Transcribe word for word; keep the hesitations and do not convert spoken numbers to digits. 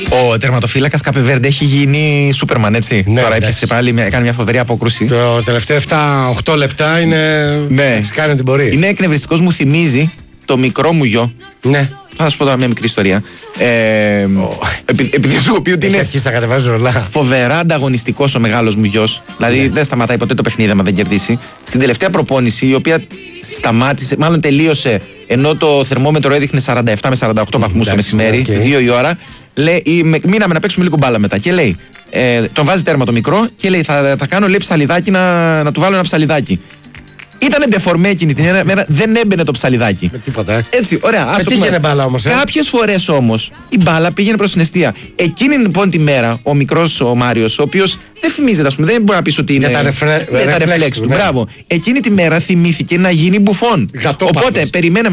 Ο τερματοφύλακας Καπεβέρντε έχει γίνει Σούπερμαν, έτσι. Ναι, τώρα εντάξει. έπιασε πάλι, έκανε μια φοβερή απόκρουση. Το τελευταίο επτά οχτώ λεπτά είναι. Ναι. Κάνει ό,τι μπορεί. Είναι εκνευριστικός, μου θυμίζει το μικρό μου γιο. Ναι. Θα σας πω τώρα μια μικρή ιστορία. Ε, oh. επει, επειδή σου πει ότι Έχει είναι αρχίσει να κατεβάζει ρολά. φοβερά ανταγωνιστικός ο μεγάλος μου γιος. Δηλαδή ναι. δεν σταματάει ποτέ το παιχνίδι άμα δεν κερδίσει. Στην τελευταία προπόνηση, η οποία σταμάτησε, μάλλον τελείωσε, ενώ το θερμόμετρο έδειχνε σαράντα επτά με σαράντα οκτώ βαθμούς το μεσημέρι, okay. δύο η ώρα. Λέει, μείναμε να παίξουμε λίγο μπάλα μετά. Και λέει, ε, τον βάζει τέρμα το μικρό και λέει, θα, θα κάνω λέει ψαλιδάκι να, να του βάλω ένα ψαλιδάκι. Ήτανε ντεφορμέ εκείνη την μέρα, δεν έμπαινε το ψαλιδάκι. Με τίποτα. Έτσι, ωραία. Ας Πετύχαινε μπάλα όμως. Ε? Κάποιες φορές όμως η μπάλα πήγαινε προς την αιστεία. Εκείνη λοιπόν τη μέρα ο μικρός ο Μάριος, ο οποίος δεν φημίζεται, ας πούμε, δεν μπορεί να πεις ότι είναι. Για τα ρεφλέξ του. Ναι. Μπράβο. Εκείνη τη μέρα θυμήθηκε να γίνει μπουφόν. Γατόπαπος. Οπότε περιμέναμε.